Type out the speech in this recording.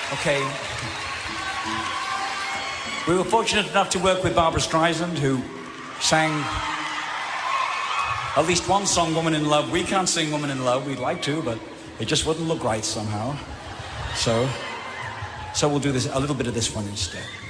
Okay. We were fortunate enough to work with Barbra Streisand, who sang at least one song, Woman in Love. We can't sing Woman in Love. We'd like to, but it just wouldn't look right somehow. So we'll do this, a little bit of this one instead.